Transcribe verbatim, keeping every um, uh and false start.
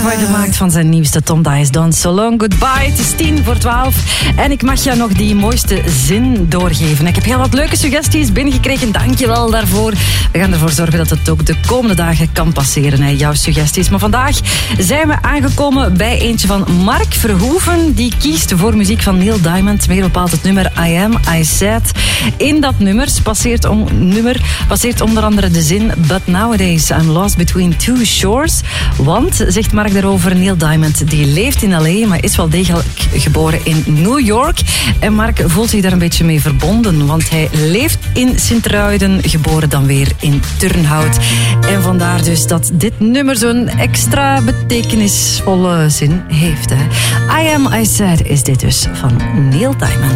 cover gemaakt van zijn nieuwste Tom Dice Done So Long Goodbye. Het is tien voor twaalf en ik mag jou nog die mooiste zin doorgeven. Ik heb heel wat leuke suggesties binnengekregen. Dank je wel daarvoor. We gaan ervoor zorgen dat het ook de komende dagen kan passeren, hè, jouw suggesties. Maar vandaag zijn we aangekomen bij eentje van Mark Verhoeven. Die kiest voor muziek van Neil Diamond. Meer bepaald het nummer I Am, I Said. In dat nummer passeert, om, nummer passeert onder andere de zin But nowadays I'm lost between two shores. Want, zegt Mark daarover, Neil Diamond die leeft in L A, maar is wel degelijk geboren in New York. En Mark voelt zich daar een beetje mee verbonden, want hij leeft in Sint-Truiden, geboren dan weer in Turnhout. En vandaar dus dat dit nummer zo'n extra betekenisvolle zin heeft. Hè. I Am, I Said is dit dus van Neil Diamond.